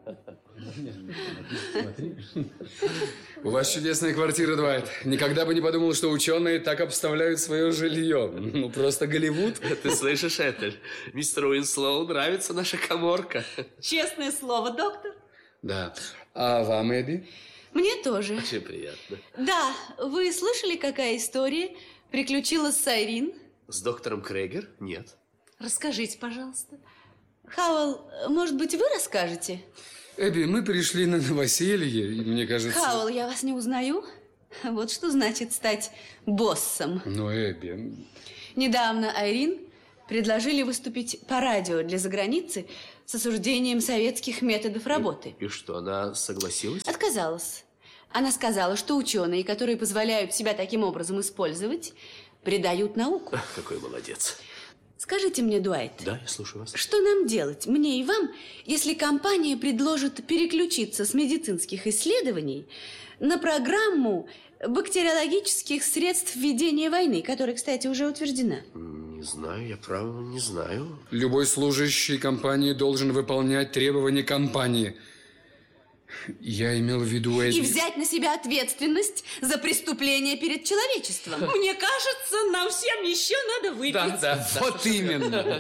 У вас чудесная квартира, Дуайт. Никогда бы не подумал, что ученые так обставляют свое жилье. Ну, просто Голливуд. Ты слышишь, Этель? Мистеру Уинслоу нравится наша каморка. Честное слово, доктор. Да. А вам, Эбби? Мне тоже. Очень приятно. Да, вы слышали, какая история приключилась с Айрин? С доктором Крейгер? Нет. Расскажите, пожалуйста. Хауэлл, может быть, вы расскажете? Эбби, мы пришли на новоселье, и мне кажется... Хауэлл, я вас не узнаю. Вот что значит стать боссом. Но, Эбби... Недавно Айрин предложили выступить по радио для заграницы с осуждением советских методов работы. И что, она согласилась? Отказалась. Она сказала, что ученые, которые позволяют себя таким образом использовать, предают науку. Какой молодец. Скажите мне, Дуайт. Да, я слушаю вас. Что нам делать, мне и вам, если компания предложит переключиться с медицинских исследований на программу бактериологических средств ведения войны, которая, кстати, уже утверждена? Не знаю, я право не знаю. Любой служащий компании должен выполнять требования компании. Я имел в виду Эбби... И взять на себя ответственность за преступление перед человечеством. Мне кажется, нам всем еще надо выпить. Да, вот именно.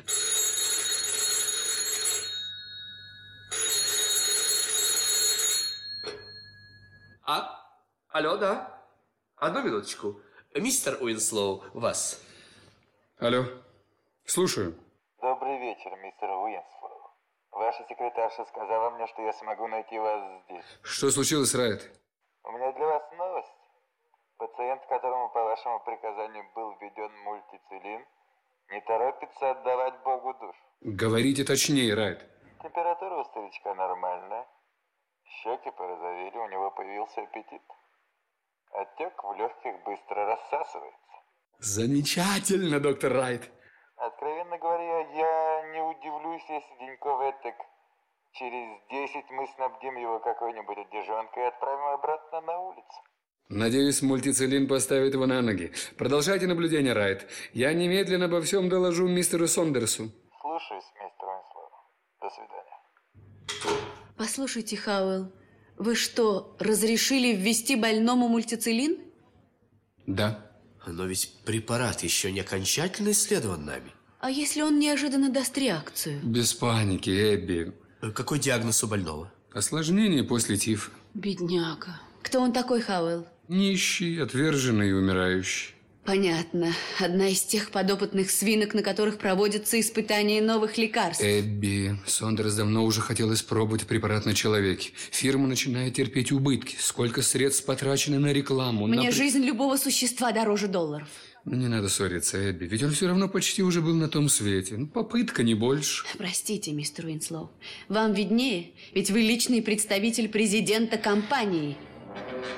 Алло, да? Одну минуточку. Мистер Уинслоу, вас. Алло, слушаю. Добрый вечер, мистер Уинслоу. Ваша секретарша сказала мне, что я смогу найти вас здесь. Что случилось, Райт? У меня для вас новость. Пациент, которому по вашему приказанию был введен мультицилин, не торопится отдавать Богу душу. Говорите точнее, Райт. Температура у старичка нормальная. Щеки порозовели, у него появился аппетит. Отек в легких быстро рассасывается. Замечательно, доктор Райт. Откровенно говоря, я не удивлюсь, если деньков этак через 10 мы снабдим его какой-нибудь одежонкой и отправим обратно на улицу. Надеюсь, мультицилин поставит его на ноги. Продолжайте наблюдение, Райт. Я немедленно обо всем доложу мистеру Сондерсу. Слушаюсь, мистер Уинслоу. До свидания. Послушайте, Хауэлл, вы что, разрешили ввести больному мультицилин? Да. Но ведь препарат еще не окончательно исследован нами. А если он неожиданно даст реакцию? Без паники, Эбби. Какой диагноз у больного? Осложнение после тифа. Бедняга. Кто он такой, Хауэлл? Нищий, отверженный и умирающий. Понятно. Одна из тех подопытных свинок, на которых проводятся испытания новых лекарств. Эбби, Сондерс давно уже хотел испробовать препарат на человеке. Фирма начинает терпеть убытки. Сколько средств потрачено на рекламу. Мне жизнь любого существа дороже долларов. Ну, не надо ссориться, Эбби. Ведь он все равно почти уже был на том свете. Ну, попытка, не больше. Простите, мистер Уинслоу. Вам виднее, ведь вы личный представитель президента компании.